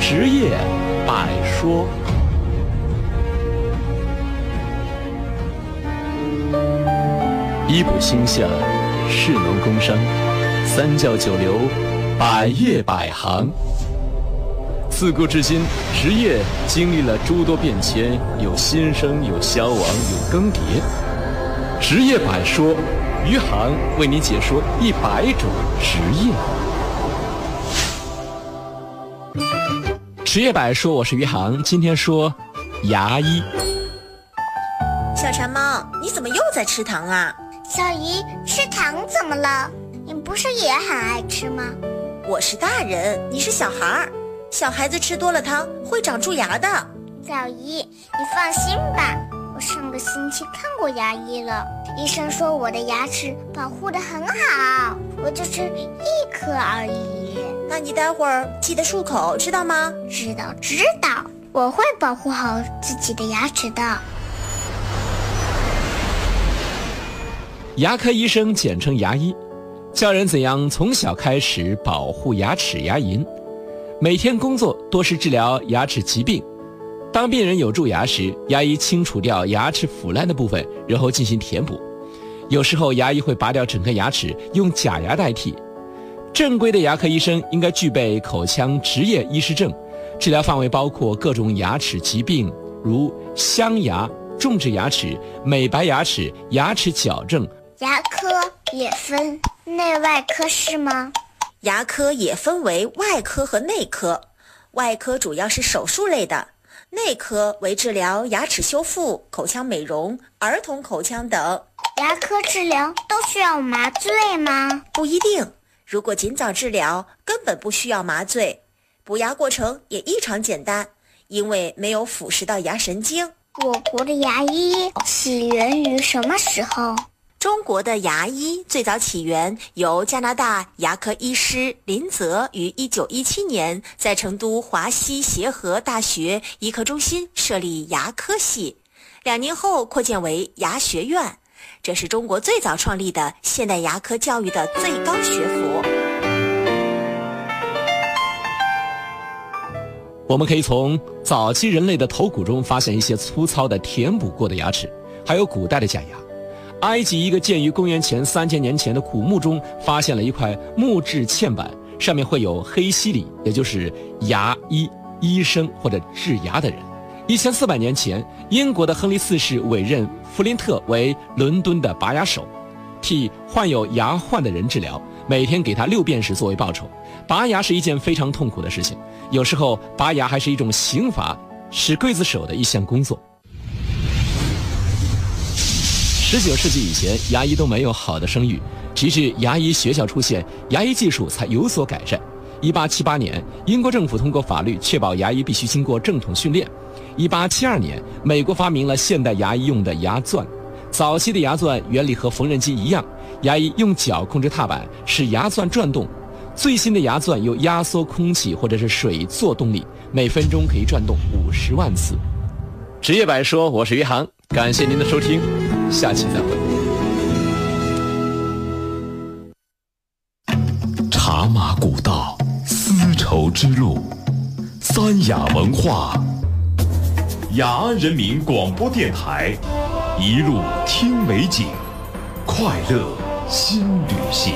职业百说。医补星象，士农工商，三教九流，百业百行。自古至今，职业经历了诸多变迁，有兴盛，有消亡，有更迭。职业百说，余杭为您解说100种职业。职业百说，我是余杭，今天说牙医。 小馋猫，你怎么又在吃糖啊？ 小姨，吃糖怎么了？你不是也很爱吃吗？ 我是大人，你是小孩儿。小孩子吃多了糖会长蛀牙的。 小姨，你放心吧，我上个星期看过牙医了，医生说我的牙齿保护得很好，我就吃1颗而已。 那你待会儿记得漱口，知道吗？ 知道，我会保护好自己的牙齿的。 牙科医生简称牙医，教人怎样从小开始保护牙齿牙龈。每天工作多是治疗牙齿疾病。当病人有蛀牙时，牙医清除掉牙齿腐烂的部分，然后进行填补。有时候牙医会拔掉整颗牙齿，用假牙代替。正规的牙科医生应该具备口腔执业医师证，治疗范围包括各种牙齿疾病，如镶牙、种植牙齿、美白牙齿、牙齿矫正。 牙科也分内外科是吗？ 牙科也分为外科和内科，外科主要是手术类的，内科为治疗牙齿修复、口腔美容、儿童口腔等。 牙科治疗都需要麻醉吗？ 不一定，如果尽早治疗，根本不需要麻醉。补牙过程也异常简单，因为没有腐蚀到牙神经。 我国的牙医起源于什么时候？ 中国的牙医最早起源由加拿大牙科医师林泽于1917年在成都华西协和大学医科中心设立牙科系，2年后扩建为牙学院，这是中国最早创立的现代牙科教育的最高学府。 我们可以从早期人类的头骨中发现一些粗糙的填补过的牙齿，还有古代的假牙。埃及一个建于公元前3000年前的古墓中发现了一块木质嵌板，上面会有黑西里，也就是牙医、医生或者治牙的人。1400年前，英国的亨利4世委任弗林特为伦敦的拔牙手，替患有牙患的人治疗，每天给他6便士作为报酬。拔牙是一件非常痛苦的事情，有时候拔牙还是一种刑罚，是刽子手的一项工作。19世纪以前，牙医都没有好的声誉，直至牙医学校出现，牙医技术才有所改善。1878年，英国政府通过法律确保牙医必须经过正统训练。1872年，美国发明了现代牙医用的牙钻。早期的牙钻原理和缝纫机一样，牙医用脚控制踏板，使牙钻转动。最新的牙钻有压缩空气或者是水做动力，每分钟可以转动50万次。职业百说，我是余杭，感谢您的收听，下期再会。 茶马古道，丝绸之路，三雅文化，雅安人民广播电台，一路听美景，快乐新旅行。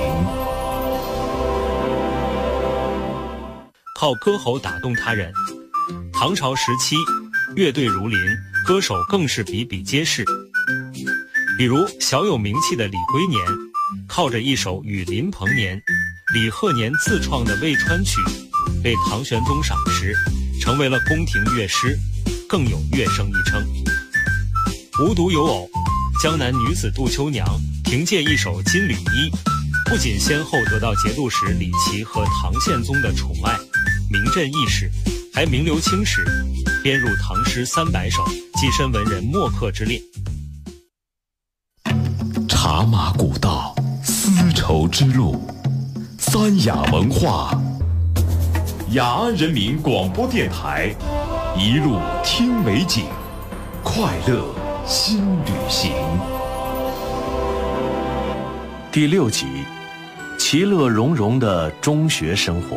靠歌喉打动他人。唐朝时期，乐队如林，歌手更是比比皆是。比如小有名气的李龟年，靠着一首《与林鹏年》，李鹤年自创的《渭川曲》，被唐玄宗赏识，成为了宫廷乐师，更有乐圣一称。无独有偶，江南女子杜秋娘凭借一首《金缕衣》，不仅先后得到节度使李琦和唐宪宗的宠爱，名震一时，还名留青史，编入唐诗300首，跻身文人墨客之列。 茶马古道，丝绸之路，三雅文化，雅安人民广播电台，一路听美景，快乐新旅行。 第6集，其乐融融的中学生活。